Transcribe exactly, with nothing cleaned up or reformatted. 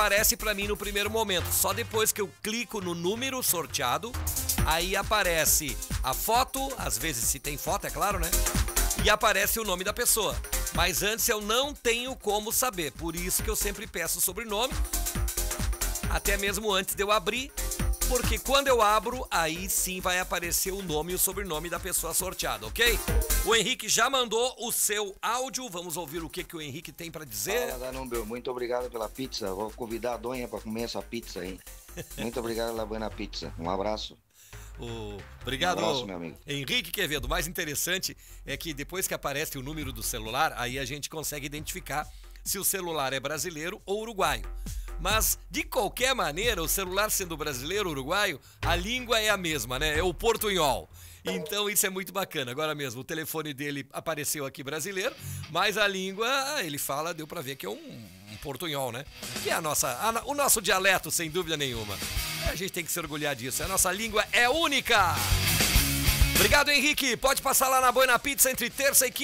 aparece pra mim no primeiro momento. Só depois que eu clico no número sorteado, aí aparece a foto, às vezes se tem foto, é claro, né? E aparece o nome da pessoa. Mas antes eu não tenho como saber. Por isso que eu sempre peço o sobrenome, até mesmo antes de eu abrir. Porque quando eu abro, aí sim vai aparecer o nome e o sobrenome da pessoa sorteada, ok? O Henrique já mandou o seu áudio, vamos ouvir o que, que o Henrique tem pra dizer. Fala, Danúbio, muito obrigado pela pizza, vou convidar a Donha para comer essa pizza aí. Muito obrigado, Lavana Pizza, um abraço. O... Obrigado, um abraço, meu amigo. Henrique Quevedo. O mais interessante é que depois que aparece o número do celular, aí a gente consegue identificar se o celular é brasileiro ou uruguaio. Mas, de qualquer maneira, o celular sendo brasileiro ou uruguaio, a língua é a mesma, né? É o portunhol. Então isso é muito bacana. Agora mesmo, o telefone dele apareceu aqui brasileiro, mas a língua, ele fala, deu pra ver que é um, um portunhol, né? Que é a nossa, a, o nosso dialeto, sem dúvida nenhuma. A gente tem que se orgulhar disso. A nossa língua é única. Obrigado, Henrique. Pode passar lá na Boina Pizza entre terça e quinta.